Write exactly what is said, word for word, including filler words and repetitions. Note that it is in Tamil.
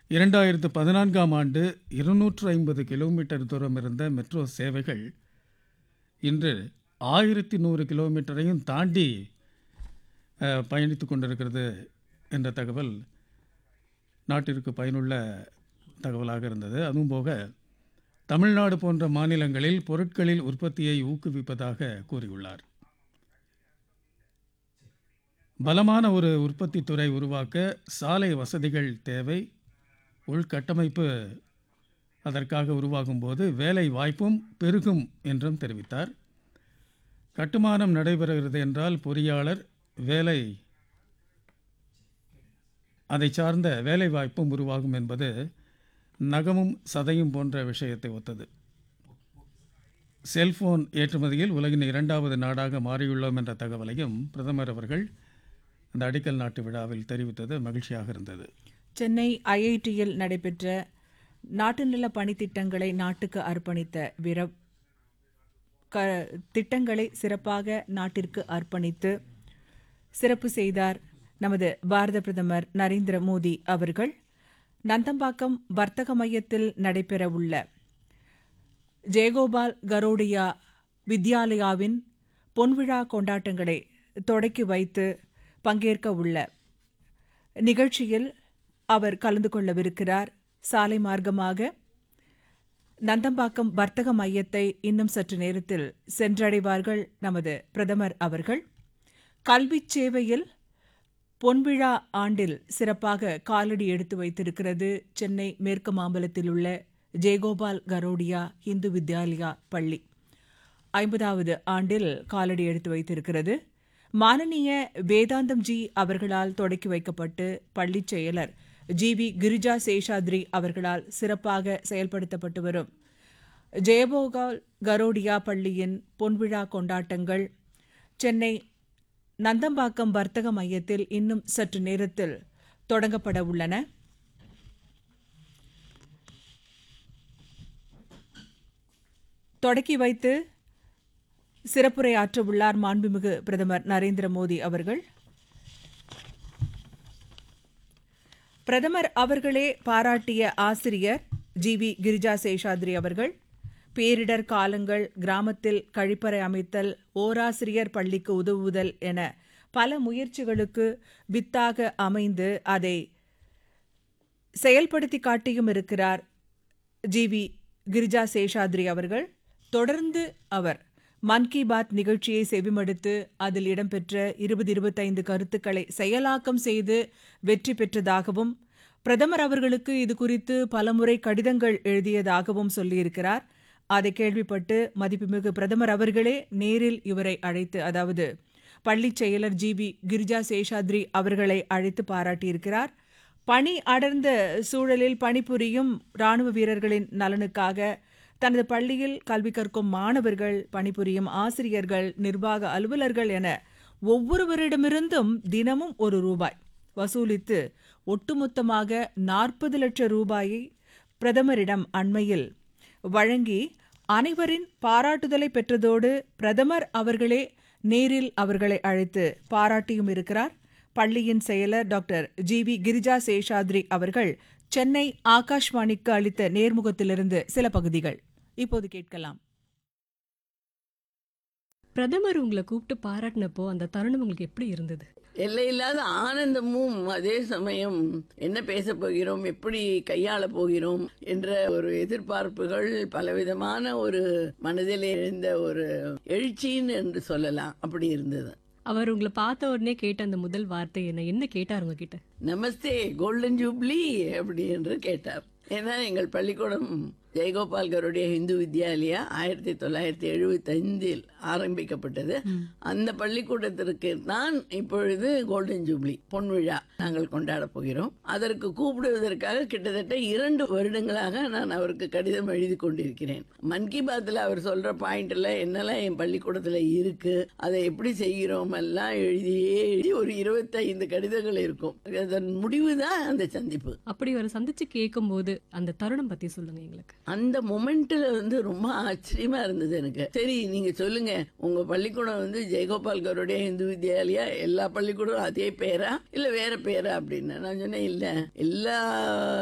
இரண்டாயிரத்து பதினான்காம் ஆண்டு இருநூற்று ஐம்பது கிலோமீட்டர் தூரம் இருந்த மெட்ரோ சேவைகள் இன்று ஆயிரத்தி நூறு கிலோமீட்டரையும் தாண்டி பயணித்து கொண்டிருக்கிறது என்ற தகவல் நாட்டிற்கு பயனுள்ள தகவலாக இருந்தது. அதுவும் போக தமிழ்நாடு போன்ற மாநிலங்களில் பொருட்களில் உற்பத்தியை ஊக்குவிப்பதாக கூறியுள்ளார். பலமான ஒரு உற்பத்தி துறை உருவாக்க சாலை வசதிகள் தேவை. உள்கட்டமைப்பு அதற்காக உருவாகும் போது வேலை வாய்ப்பும் பெருகும் என்றும் தெரிவித்தார். கட்டுமானம் நடைபெறுகிறது என்றால் பொறியாளர் வேலை அதை சார்ந்த வேலை வாய்ப்பும் உருவாகும் என்பது நகமும் சதையும் போன்ற விஷயத்தை ஒத்தது. செல்போன் ஏற்றுமதியில் உலகின் இரண்டாவது நாடாக மாறியுள்ளோம் என்ற தகவலையும் பிரதமர் அவர்கள் அந்த அடிக்கல் நாட்டு விழாவில் தெரிவித்தது மகிழ்ச்சியாக இருந்தது. சென்னை ஐஐடியில் நடைபெற்ற நாட்டு நல பணித்திட்டங்களை நாட்டுக்கு அர்ப்பணித்த வீர க திட்டங்களை சிறப்பாக நாட்டிற்கு அர்ப்பணித்து சிறப்பு செய்தார் நமது பாரத பிரதமர் நரேந்திர மோடி அவர்கள். நந்தம்பாக்கம் வர்த்தக மையத்தில் நடைபெறவுள்ள ஜெயகோபால் கரோடியா வித்யாலயாவின் பொன்விழா கொண்டாட்டங்களை தொடக்கி வைத்து பங்கேற்க உள்ள நிகழ்ச்சியில் அவர் கலந்து கொள்ளவிருக்கிறார். சாலை மார்க்கமாக நந்தம்பாக்கம் வர்த்தக மையத்தை இன்னும் சற்று நேரத்தில் சென்றடைவார்கள் நமது பிரதமர் அவர்கள். கல்வி சேவையில் பொன்விழா ஆண்டில் சிறப்பாக காலடி எடுத்து வைத்திருக்கிறது சென்னை மேற்கு மாம்பலத்தில் உள்ள ஜெயகோபால் கரோடியா இந்து வித்யாலயா பள்ளி. ஐம்பதாவது ஆண்டில் காலடி எடுத்து வைத்திருக்கிறது. மானனீய வேதாந்தம் ஜி அவர்களால் தொடக்கி வைக்கப்பட்டு பள்ளி செயலர் ஜி வி கிரிஜா சேஷாத்ரி அவர்களால் சிறப்பாக செயல்படுத்தப்பட்டு வரும் ஜெயகோபால் கரோடியா பள்ளியின் பொன்விழா கொண்டாட்டங்கள் சென்னை நந்தம்பாக்கம் வர்த்தக மையத்தில் இன்னும் சற்று நேரத்தில் தொடங்கப்பட உள்ளன. தொடக்கி வைத்து சிறப்புரை ஆற்ற உள்ளார் மாண்புமிகு பிரதமர் நரேந்திர மோடி அவர்கள். பிரதமர் அவர்களே பாராட்டிய ஆசிரியர் ஜி வி கிரிஜா சேஷாத்ரி அவர்கள். பேரிடர் காலங்கள், கிராமத்தில் கழிப்பறை அமைத்தல், ஓராசிரியர் பள்ளிக்கு உதவுதல் என பல முயற்சிகளுக்கு வித்தாக அமைந்து அதை செயல்படுத்தி காட்டியும் இருக்கிறார் ஜி வி கிரிஜா சேஷாத்ரி அவர்கள். தொடர்ந்து அவர் மன் கி பாத் நிகழ்ச்சியை செவிமடுத்து அதில் இடம்பெற்ற இருபது இருபத்தைந்து கருத்துக்களை செயலாக்கம் செய்து வெற்றி பெற்றதாகவும் பிரதமர் அவர்களுக்கு இது குறித்து பலமுறை கடிதங்கள் எழுதியதாகவும் சொல்லியிருக்கிறார். அதை கேள்விப்பட்டு மதிப்புமிகு பிரதமர் அவர்களே நேரில் இவரை அழைத்து, அதாவது பள்ளி செயலர் ஜி வி கிரிஜா சேஷாத்ரி அவர்களை அழைத்து பாராட்டியிருக்கிறார். பணி அடர்ந்த சூழலில் பணிபுரியும் ராணுவ வீரர்களின் நலனுக்காக தனது பள்ளியில் கல்வி கற்கும் மாணவர்கள், பணிபுரியும் ஆசிரியர்கள், நிர்வாக அலுவலர்கள் என ஒவ்வொருவரிடமிருந்தும் தினமும் ஒரு ரூபாய் வசூலித்து ஒட்டுமொத்தமாக நாற்பது லட்சம் ரூபாயை பிரதமரிடம் அண்மையில் வழங்கி அனைவரின் பாராட்டுதலை பெற்றதோடு பிரதமர் அவர்களே நேரில் அவர்களை அழைத்து பாராட்டியும் இருக்கிறார். பள்ளியின் செயலர் doctor G we Girija Seshadri அவர்கள் சென்னை ஆகாஷ்வாணிக்கு அளித்த நேர்முகத்திலிருந்து சில பகுதிகள் இப்போது கேட்கலாம். பிரதமர் உங்களை கூப்பிட்டு பாராட்டினப்போ அந்த தருணம் உங்களுக்கு எப்படி இருந்தது? எல்லையில்லாத ஆனந்தமும் அதே சமயம் என்ன பேச போகிறோம், எப்படி கையாள போகிறோம் என்ற ஒரு எதிர்பார்ப்புகள், பலவிதமான ஒரு மனதில் எழுந்த ஒரு எழுச்சின்னு என்று சொல்லலாம். அப்படி இருந்தது. அவர் உங்களை பார்த்த உடனே கேட்ட அந்த முதல் வார்த்தை என்ன என்ன கேட்டார் உங்ககிட்ட? நமஸ்தே கோல்டன் ஜூப்ளி அப்படி என்று கேட்டார். ஏன்னா எங்கள் பள்ளிக்கூடம் ஜெயகோபால் கரோடியா இந்து வித்யாலயா ஆயிரத்தி தொள்ளாயிரத்தி எழுபத்தி ஐந்தில் ஆரம்பிக்கப்பட்டது. அந்த பள்ளிக்கூடத்திற்கு தான் இப்பொழுது கோல்டன் ஜூப்ளி பொன்விழா நாங்கள் கொண்டாட போகிறோம். அதற்கு கூப்பிடுவதற்காக கிட்டத்தட்ட இரண்டு வருடங்களாக நான் அவருக்கு கடிதம் எழுதி கொண்டிருக்கிறேன். மன் கி பாத்தில் அவர் சொல்ற பாயிண்ட்ல என்னெல்லாம் என் பள்ளிக்கூடத்தில் இருக்கு, அதை எப்படி செய்கிறோம் எல்லாம் எழுதியே எழுதி ஒரு இருபத்தி ஐந்து கடிதங்கள் இருக்கும். அதன் முடிவு தான் அந்த சந்திப்பு. அப்படி ஒரு சந்திச்சு கேட்கும் போது அந்த தருணம் பத்தி சொல்லுங்க எங்களுக்கு. அந்த மொமெண்ட்ல வந்து ரொம்ப ஆச்சரியமா இருந்தது எனக்கு. சரி நீங்க சொல்லுங்க, உங்க பள்ளிக்கூடம் வந்து ஜெயகோபால் கரோடியா இந்து வித்யாலயா எல்லா பள்ளிக்கூடம் அதே பேரா இல்ல வேற பேரா அப்படின்னு. நான் சொன்னேன் இல்ல எல்லா